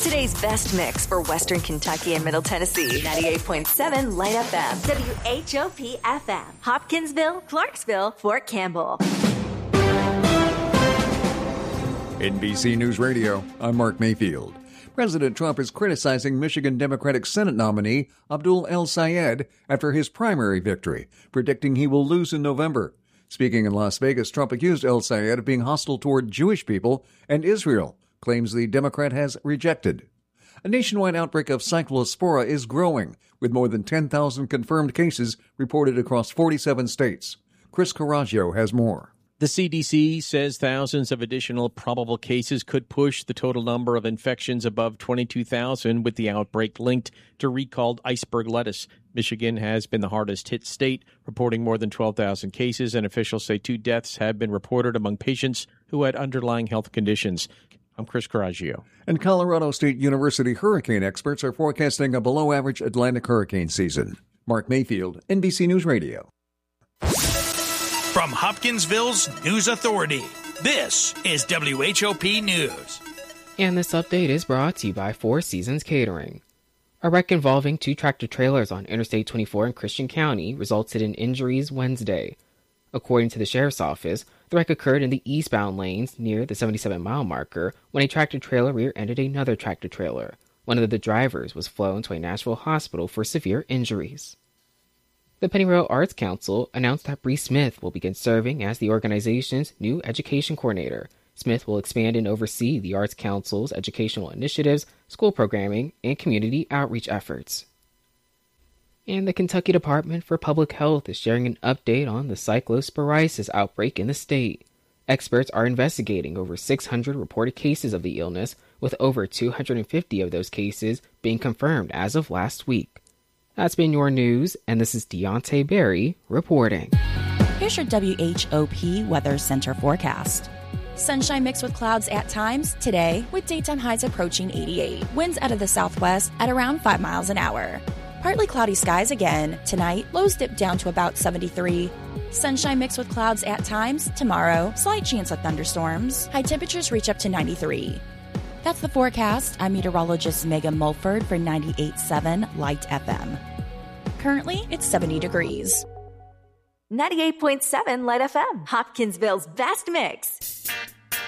Today's best mix for Western Kentucky and Middle Tennessee. 98.7 Light FM. WHOP FM. Hopkinsville, Clarksville, Fort Campbell. NBC News Radio, I'm Mark Mayfield. President Trump is criticizing Michigan Democratic Senate nominee Abdul El-Sayed after his primary victory, predicting he will lose in November. Speaking in Las Vegas, Trump accused El-Sayed of being hostile toward Jewish people and Israel, claims the Democrat has rejected. A nationwide outbreak of cyclospora is growing, with more than 10,000 confirmed cases reported across 47 states. Chris Coraggio has more. The CDC says thousands of additional probable cases could push the total number of infections above 22,000, with the outbreak linked to recalled iceberg lettuce. Michigan has been the hardest hit state, reporting more than 12,000 cases, and officials say 2 deaths have been reported among patients who had underlying health conditions. I'm Chris Coraggio. And Colorado State University hurricane experts are forecasting a below-average Atlantic hurricane season. Mark Mayfield, NBC News Radio. From Hopkinsville's News Authority, this is WHOP News. And this update is brought to you by Four Seasons Catering. A wreck involving 2 tractor-trailers on Interstate 24 in Christian County resulted in injuries Wednesday. According to the Sheriff's Office, the wreck occurred in the eastbound lanes near the 77-mile marker when a tractor-trailer rear-ended another tractor-trailer. One of the drivers was flown to a Nashville hospital for severe injuries. The Pennyroyal Arts Council announced that Bree Smith will begin serving as the organization's new education coordinator. Smith will expand and oversee the Arts Council's educational initiatives, school programming, and community outreach efforts. And the Kentucky Department for Public Health is sharing an update on the cyclosporiasis outbreak in the state. Experts are investigating over 600 reported cases of the illness, with over 250 of those cases being confirmed as of last week. That's been your news, and this is Deontay Berry reporting. Here's your WHOP Weather Center forecast. Sunshine mixed with clouds at times today, with daytime highs approaching 88. Winds out of the southwest at around 5 miles an hour. Partly cloudy skies again. Tonight, lows dip down to about 73. Sunshine mixed with clouds at times. Tomorrow, slight chance of thunderstorms. High temperatures reach up to 93. That's the forecast. I'm meteorologist Megan Mulford for 98.7 Light FM. Currently, it's 70 degrees. 98.7 Light FM, Hopkinsville's best mix.